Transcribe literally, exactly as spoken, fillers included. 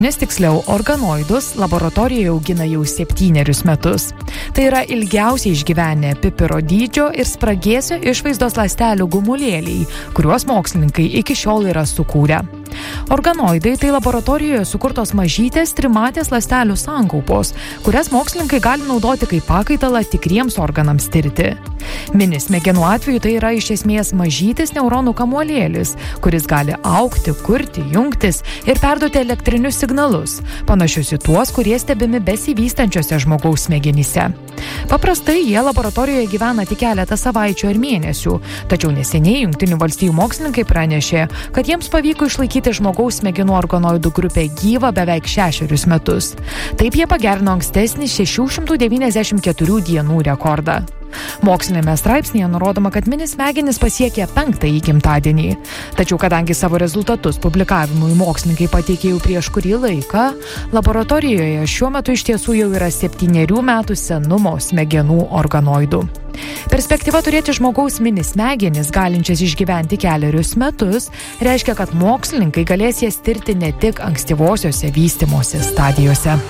Nes tiksliau, organoidus laboratorijoje augina jau septynerius metus. Tai yra ilgiausiai išgyvenę pipiro dydžio ir spragėsio išvaizdos ląstelių gumulėliai, kuriuos mokslininkai iki šiol yra sukūrę. Organoidai tai laboratorijoje sukurtos mažytės trimatės ląstelių sankaupos, kurias mokslininkai gali naudoti kaip pakaitalą tikriems organams tirti. Mini smegenų atveju tai yra iš esmės mažytis neuronų kamuolėlis, kuris gali augti, kurti, jungtis ir perduoti elektrinius signalus, panašius į tuos, kurie stebimi besivystančiose žmogaus smegenyse. Paprastai jie laboratorijoje gyvena tik keletą savaičių ar mėnesių, tačiau neseniai Jungtinių valstijų mokslininkai pranešė, kad jiems pavyko išlaikyti žmogaus smegenų organoidų grupę gyvą beveik šešerius metus. Taip jie pagerino ankstesnį šešių šimtų devyniasdešimt keturių dienų rekordą. Mokslinėme straipsnėje nurodoma, kad mini smegenys pasiekė penktąjį gimtadienį. Tačiau kadangi savo rezultatus publikavimui mokslininkai pateikė jau prieš kurį laiką, laboratorijoje šiuo metu iš tiesų jau yra septynerių metų senumo smegenų organoidų. Perspektyva turėti žmogaus mini smegenis, galinčias išgyventi kelerius metus, reiškia, kad mokslininkai galės jas tirti ne tik ankstyvosiose vystymosi stadijose.